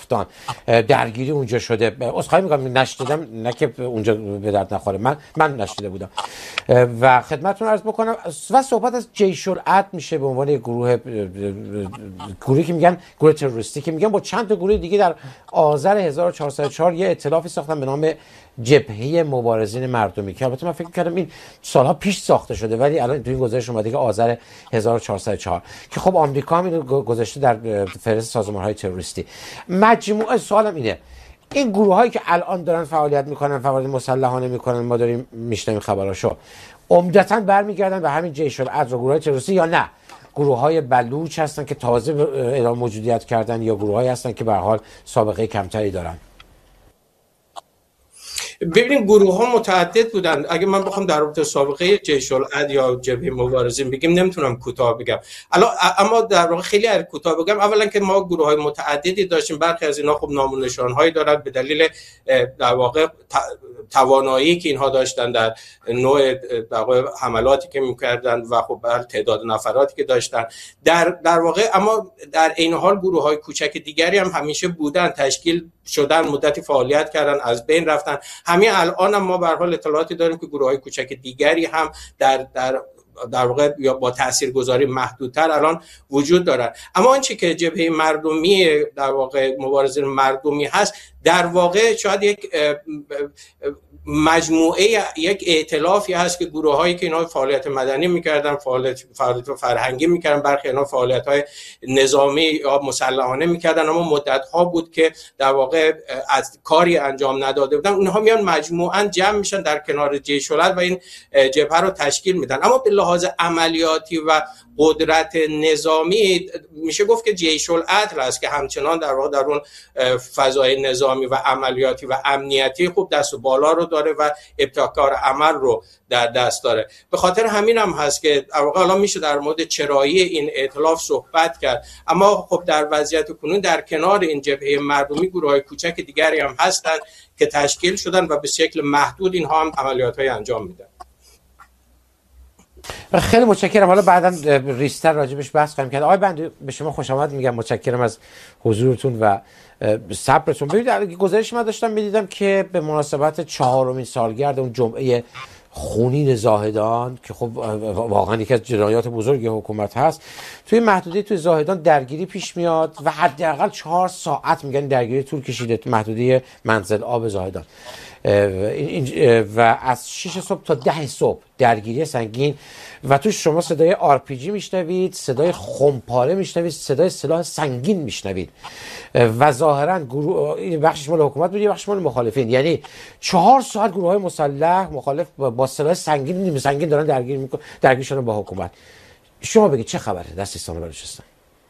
نفتان درگیری اونجا شده. عذرخواهی میکنم نشدیدم، نه که اونجا به درد نخوره، من نشدیده بودم و خدمتتون عرض بکنم. و صحبت از جیش العدل میشه به عنوان گروهی که میگن گروه تروریستی، که میگن با چند تا گروه دیگه در آذر 1404 یه ائتلافی ساختن به نام جبهه مبارزین مردمی، که البته من فکر کردم این سالها پیش ساخته شده ولی الان تو این گزارش اومده که آذر 1404 که خب آمریکا هم اینو گذاشته در فهرست سازمان‌های تروریستی. مجموعه سوالم اینه، این گروهایی که الان دارن فعالیت میکنن، فعالیت مسلحانه میکنن، ما داریم میشنویم خبراشو، عمدتاً برمیگردن به همین جیش العدل و گروه‌های تروریستی، یا نه گروه‌های بلوچ هستن که تازه اعلام موجودیت کردن، یا گروه‌هایی هستن که به هر حال سابقه کمتری دارن؟ ببینید گروه ها متعدد بودن. اگه من بخوام در رابطه سابقه جیش العدل یا جبهه مبارزین بگیم نمیتونم کوتاه بگم اما در واقع خیلی کوتاه بگم. اولا که ما گروه های متعددی داشتیم، برخی از اینا خب نام و نشان هایی دارن به دلیل در واقع توانایی که اینها داشتن در نوع در واقع حملاتی که میکردن و خب تعداد نفراتی که داشتن در واقع. اما در این حال گروه های کوچک دیگری هم همیشه بودن، تشکیل شدن، مدتی فعالیت کردن، از بین رفتن. همین الان هم ما به هر حال اطلاعاتی داریم که گروه‌های کوچک دیگری هم در واقع یا با تاثیرگذاری محدودتر الان وجود دارن. اما آنچه که جبهه مردمی در واقع مبارزین مردمی هست، در واقع شاید یک مجموعه، یک ائتلافی هست که گروه‌هایی که اینا فعالیت مدنی می‌کردن، فعالیت فرهنگی می‌کردن، برخی اینا فعالیت‌های نظامی یا مسلحانه می‌کردن، اما مدت‌ها بود که در واقع از کاری انجام نداده بودن. اونها میان مجموعاً جمع میشن در کنار جیش العدل و این جبهه رو تشکیل میدن. اما به لحاظ عملیاتی و قدرت نظامی میشه گفت که جیش العدل است که همچنان در واقع در اون فضای نظامی و عملیاتی و امنیتی خوب دست و بالا رو داره و ابتکار عمل رو در دست داره. به خاطر همین هم هست که در واقع الان میشه در مورد چرایی این ائتلاف صحبت کرد. اما خب در وضعیت کنون در کنار این جبهه مردمی گروه‌های کوچک دیگری هم هستند که تشکیل شدن و به شکل محدود اینها هم عملیات‌های انجام میدن. خیلی متشکرم. حالا بعداً ریستر راجبش بحث خواهیم کرد. آقای بندی به شما خوش آمد میگم، متشکرم از حضورتون و صبرتون. ببینید گزارش من داشتم میدیدم که به مناسبت 4مین سالگرد اون جمعه خونین زاهدان که خب واقعا یکی از جنایات بزرگ حکومت هست، توی محدوده توی زاهدان درگیری پیش میاد و حداقل 4 ساعت میگن درگیری طول کشیده تو محدوده منزل آب زاهدان و از 6 صبح تا 10 صبح درگیری سنگین و توش شما صدای RPG میشنوید، صدای خمپاره میشنوید، صدای سلاح سنگین میشنوید و ظاهرا این بخشش مال حکومت بود، یه بخش مال مخالفین. یعنی 4 ساعت گروه های مسلح مخالف با سلاح سنگین نیمه سنگین دارن درگیر شدن با حکومت. شما بگید چه خبره در سیستان و بلوچستان؟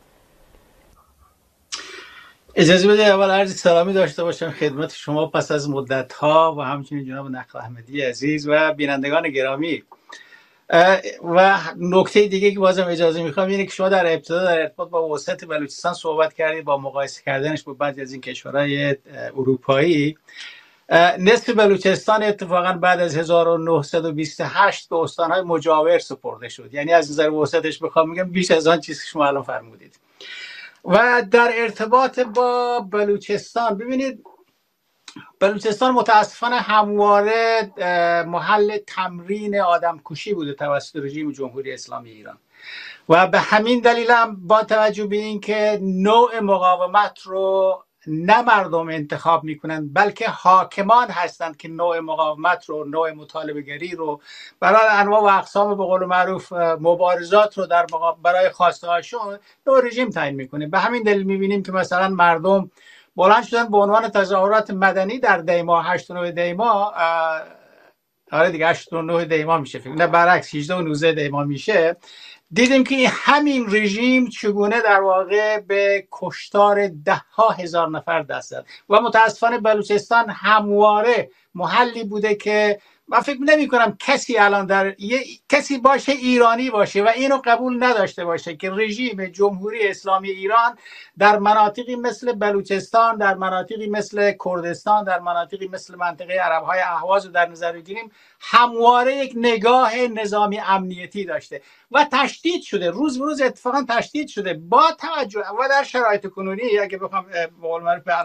اجازه بده اول عرض سلامی داشته باشم خدمت شما پس از مدت‌ها و همچنین جناب نقل احمدی عزیز و بینندگان گرامی. و نکته دیگه که بازم اجازه میخوام اینه که شما در ابتدا در ارتباط با وسعت بلوچستان صحبت کردید با مقایسه کردنش با بعضی از این کشورهای اروپایی. نصف بلوچستان اتفاقا بعد از 1928 به استانهای مجاور سپرده شد، یعنی از نظر وسعتش بخوام میگم بیش از آن چیزی که شما الان فرمودید. و در ارتباط با بلوچستان ببینید، بلوچستان متاسفانه همواره محل تمرین آدمکشی بوده توسط رژیم جمهوری اسلامی ایران و به همین دلیل هم با توجه به این که نوع مقاومت رو نه مردم انتخاب میکنند بلکه حاکمان هستند که نوع مقاومت رو، نوع مطالبه گری رو برای انواع و اقسام به قول معروف مبارزات رو برای خواسته هاشون نوع رژیم تعیین میکنه. به همین دلیل میبینیم که مثلا مردم بلند شدن به عنوان تظاهرات مدنی در دیما 8 و 9 دیما، آره دیگه 8 و 9 دیما میشه، فکر نه برعکس 18 و 19 دیما میشه. دیدیم که همین رژیم چگونه در واقع به کشتار 10,000 نفر دست زد و متاسفانه بلوچستان همواره محلی بوده که من فکر نمی کنم کسی الان کسی باشه ایرانی باشه و اینو قبول نداشته باشه که رژیم جمهوری اسلامی ایران در مناطقی مثل بلوچستان، در مناطقی مثل کردستان، در مناطقی مثل منطقه عربهای اهواز رو در نظر بگیریم همواره یک نگاه نظامی امنیتی داشته و تشدید شده، روز به روز اتفاقا تشدید شده با توجه و در شرایط کنونی اگه بخوام به قول معروف